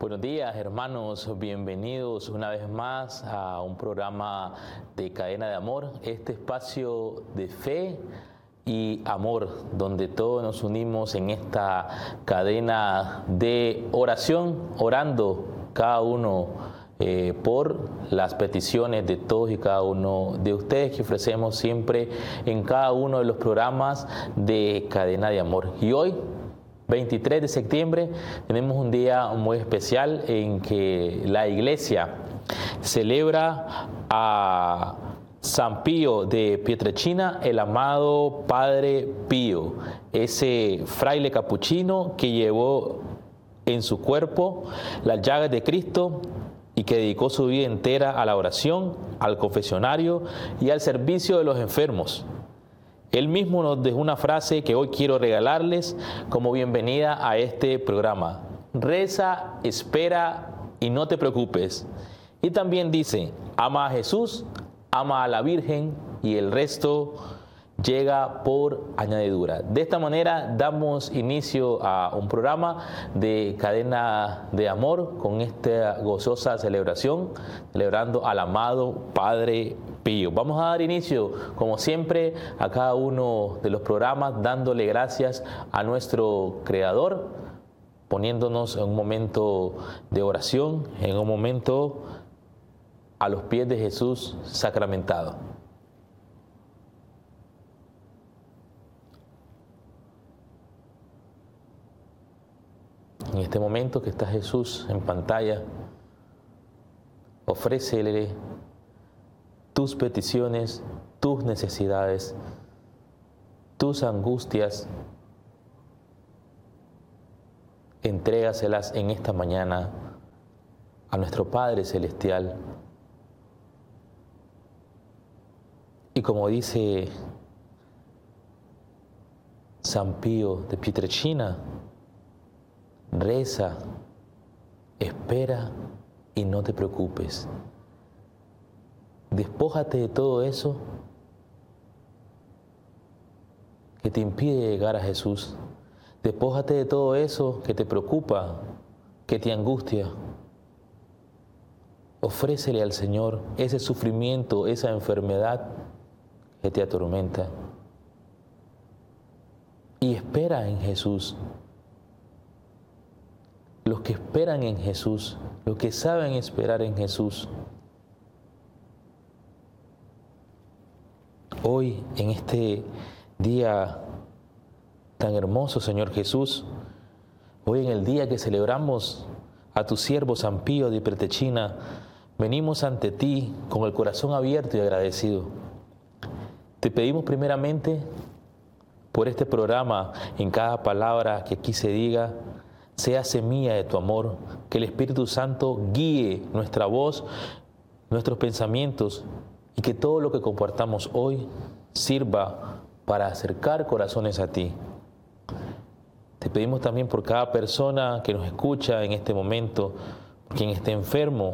Buenos días, hermanos, bienvenidos una vez más a un programa de Cadena de Amor, este espacio de fe y amor, donde todos nos unimos en esta cadena de oración, orando cada uno por las peticiones de todos y cada uno de ustedes que ofrecemos siempre en cada uno de los programas de Cadena de Amor. Y hoy, 23 de septiembre, tenemos un día muy especial en que la iglesia celebra a San Pío de Pietrelcina, el amado Padre Pío, ese fraile capuchino que llevó en su cuerpo las llagas de Cristo y que dedicó su vida entera a la oración, al confesionario y al servicio de los enfermos. Él mismo nos dejó una frase que hoy quiero regalarles como bienvenida a este programa. Reza, espera y no te preocupes. Y también dice, ama a Jesús, ama a la Virgen y el resto llega por añadidura. De esta manera damos inicio a un programa de Cadena de Amor con esta gozosa celebración, celebrando al amado Padre Pío. Vamos a dar inicio, como siempre, a cada uno de los programas, dándole gracias a nuestro Creador, poniéndonos en un momento de oración, en un momento a los pies de Jesús sacramentado. En este momento que está Jesús en pantalla, ofrécele tus peticiones, tus necesidades, tus angustias. Entrégaselas en esta mañana a nuestro Padre Celestial. Y como dice San Pío de Pietrelcina, reza, espera y no te preocupes. Despójate de todo eso que te impide llegar a Jesús. Despójate de todo eso que te preocupa, que te angustia. Ofrécele al Señor ese sufrimiento, esa enfermedad que te atormenta. Y espera en Jesús. Los que esperan en Jesús, los que saben esperar en Jesús, hoy, en este día tan hermoso, Señor Jesús, hoy en el día que celebramos a tu siervo San Pío de Pietrelcina, venimos ante ti con el corazón abierto y agradecido. Te pedimos primeramente por este programa, en cada palabra que aquí se diga, sea semilla de tu amor, que el Espíritu Santo guíe nuestra voz, nuestros pensamientos y que todo lo que compartamos hoy sirva para acercar corazones a ti. Te pedimos también por cada persona que nos escucha en este momento, por quien esté enfermo,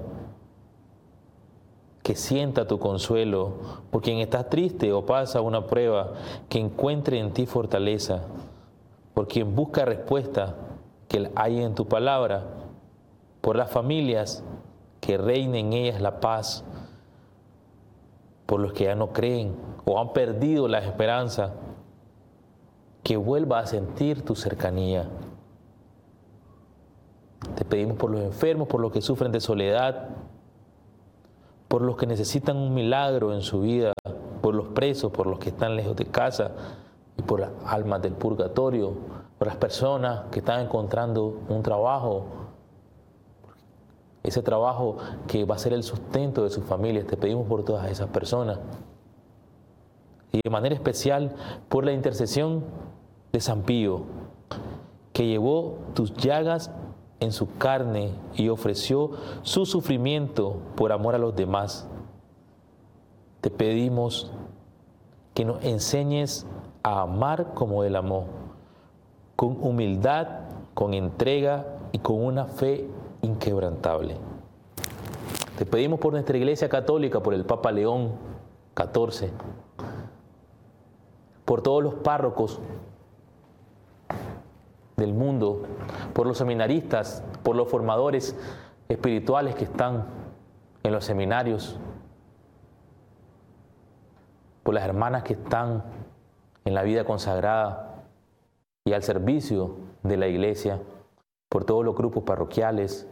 que sienta tu consuelo, por quien está triste o pasa una prueba, que encuentre en ti fortaleza, por quien busca respuesta, que hay en tu palabra, por las familias, que reine en ellas la paz, por los que ya no creen o han perdido la esperanza, que vuelva a sentir tu cercanía. Te pedimos por los enfermos, por los que sufren de soledad, por los que necesitan un milagro en su vida, por los presos, por los que están lejos de casa y por las almas del purgatorio, por las personas que están encontrando un trabajo, ese trabajo que va a ser el sustento de sus familias. Te pedimos por todas esas personas. Y de manera especial por la intercesión de San Pío, que llevó tus llagas en su carne y ofreció su sufrimiento por amor a los demás. Te pedimos que nos enseñes a amar como Él amó, con humildad, con entrega y con una fe inquebrantable. Te pedimos por nuestra Iglesia Católica, por el Papa León XIV, por todos los párrocos, del mundo, por los seminaristas, por los formadores espirituales que están en los seminarios, por las hermanas que están en la vida consagrada y al servicio de la iglesia, por todos los grupos parroquiales,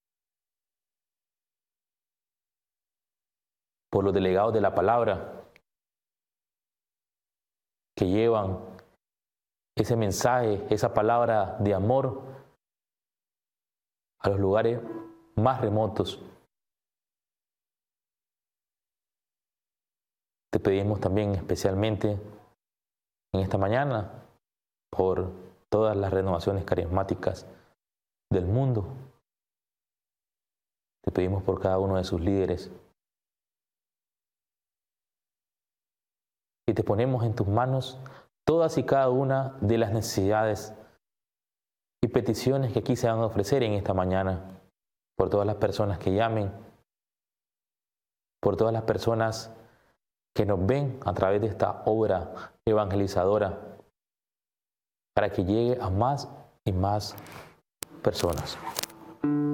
por los delegados de la palabra que llevan ese mensaje, esa palabra de amor a los lugares más remotos. Te pedimos también especialmente en esta mañana por todas las renovaciones carismáticas del mundo. Te pedimos por cada uno de sus líderes. Y te ponemos en tus manos todas y cada una de las necesidades y peticiones que aquí se van a ofrecer en esta mañana, por todas las personas que llamen, por todas las personas que nos ven a través de esta obra evangelizadora, para que llegue a más y más personas.